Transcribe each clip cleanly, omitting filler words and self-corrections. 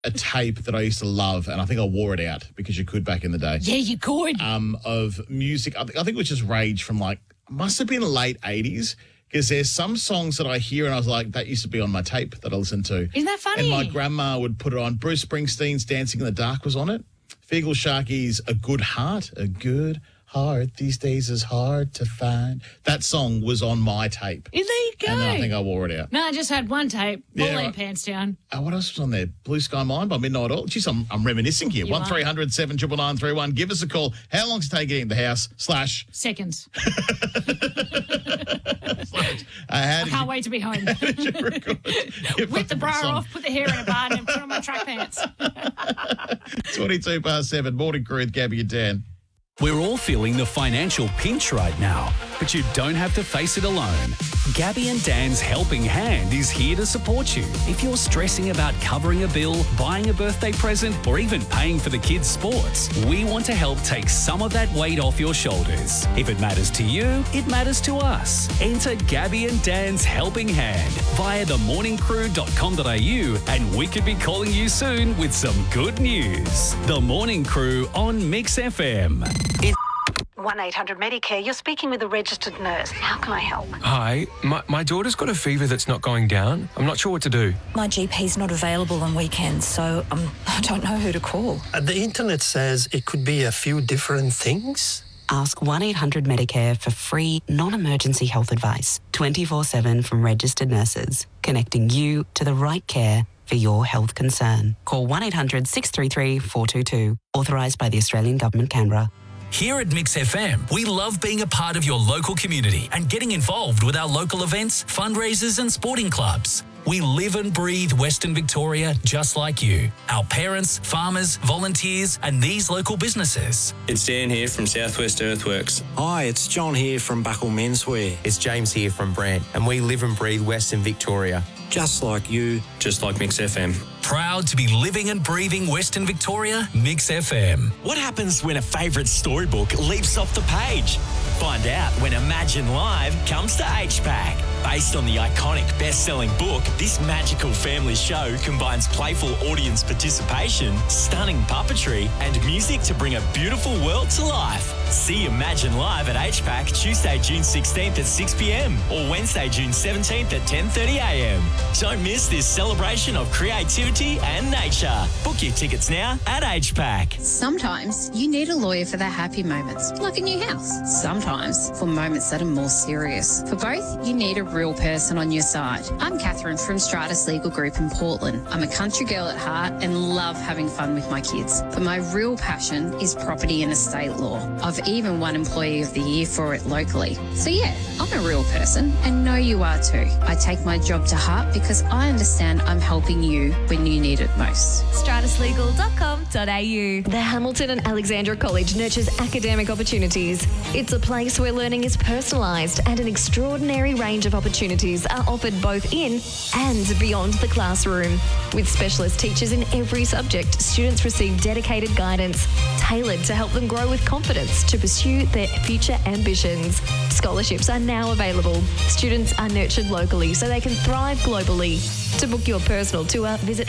a tape that I used to love, and I think I wore it out because you could back in the day. Yeah, you could. Of music. I think it was just Rage from must have been the late 80s. Because there's some songs that I hear and I was like, that used to be on my tape that I listened to. Isn't that funny? And my grandma would put it on. Bruce Springsteen's Dancing in the Dark was on it. Feargal Sharkey's A Good Heart. A good heart these days is hard to find. That song was on my tape. There you go. And then I think I wore it out. No, I just had one tape. Yeah, Pauline right. Pants Down. What else was on there? Blue Sky Mine by Midnight Oil. Jeez, I'm reminiscing here. 1300 799 Give us a call. How long does it take getting in the house? / Seconds. I can't wait to be home. Whip the bra off, put the hair in a bun and put on my track pants. 22 past 7. Morning Crew with Gabby and Dan. We're all feeling the financial pinch right now, but you don't have to face it alone. Gabby and Dan's Helping Hand is here to support you. If you're stressing about covering a bill, buying a birthday present, or even paying for the kids' sports, we want to help take some of that weight off your shoulders. If it matters to you, it matters to us. Enter Gabby and Dan's Helping Hand via themorningcrew.com.au and we could be calling you soon with some good news. The Morning Crew on Mix FM. 1-800 Medicare, you're speaking with a registered nurse. How can I help? Hi, my daughter's got a fever that's not going down. I'm not sure what to do. My GP's not available on weekends, so I don't know who to call. The internet says it could be a few different things. Ask 1-800 Medicare for free, non-emergency health advice, 24/7 from registered nurses, connecting you to the right care for your health concern. Call 1-800 633 422, authorised by the Australian Government, Canberra. Here at Mix FM, we love being a part of your local community and getting involved with our local events, fundraisers and sporting clubs. We live and breathe Western Victoria just like you. Our parents, farmers, volunteers and these local businesses. It's Dan here from Southwest Earthworks. Hi, it's John here from Buckle Menswear. It's James here from Brant, and we live and breathe Western Victoria. Just like you. Just like Mix FM. Proud to be living and breathing Western Victoria, Mix FM. What happens when a favourite storybook leaps off the page? Find out when Imagine Live comes to HPAC. Based on the iconic best-selling book, this magical family show combines playful audience participation, stunning puppetry, and music to bring a beautiful world to life. See Imagine Live at HPAC Tuesday, June 16th at 6 p.m. or Wednesday, June 17th at 10:30 a.m. Don't miss this celebration of creativity and nature. Book your tickets now at HPAC. Sometimes you need a lawyer for the happy moments, like a new house. Sometimes for moments that are more serious. For both, you need a real person on your side. I'm Catherine from Stratus Legal Group in Portland. I'm a country girl at heart and love having fun with my kids. But my real passion is property and estate law. I've even won Employee of the Year for it locally. So yeah, I'm a real person and know you are too. I take my job to heart because I understand I'm helping you when you need it most. stratuslegal.com.au. The Hamilton and Alexandra College nurtures academic opportunities. It's a place where learning is personalised and an extraordinary range of opportunities are offered both in and beyond the classroom. With specialist teachers in every subject, students receive dedicated guidance tailored to help them grow with confidence to pursue their future ambitions. Scholarships are now available. Students are nurtured locally so they can thrive globally. To book your personal tour, visit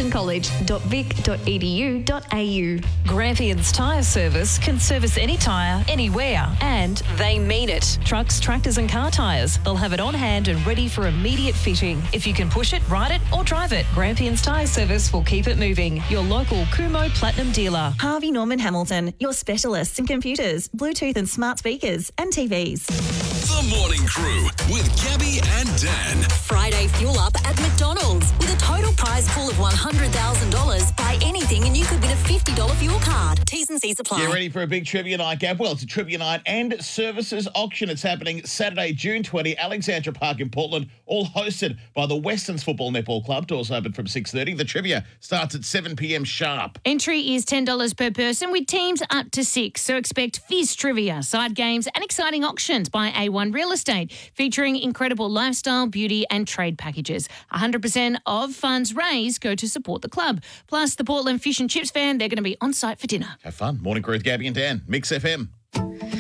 hamiltoncollege.vic.edu.au. Grampians Tyre Service can service any tyre, anywhere, and they mean it. Trucks, tractors and car tyres. They'll have it on hand and ready for immediate fitting. If you can push it, ride it or drive it, Grampians Tyre Service will keep it moving. Your local Kumo Platinum dealer. Harvey Norman Hamilton, your specialists in computers, Bluetooth and smart speakers and TVs. The Morning Crew with Gabby and Dan. Friday fuel up at McDonald's with a total prize pool of $100,000. Buy anything and you could win a $50 fuel card. T's and C's apply. Get ready for a big trivia night, Gab. Well, it's a trivia night and services auction. It's happening Saturday, June 20, Alexandra Park in Portland, all hosted by the Westerns Football Netball Club. Doors open from 6:30. The trivia starts at 7 p.m. sharp. Entry is $10 per person with teams up to 6. So expect fierce trivia, side games and exciting auctions by A1 Real Estate featuring incredible lifestyle, beauty and trade packages. 100% of funds raised go to support the club. Plus, the Portland Fish and Chips fan, they're going to be on site for dinner. Have fun. Morning Crew with Gabby and Dan. Mix FM.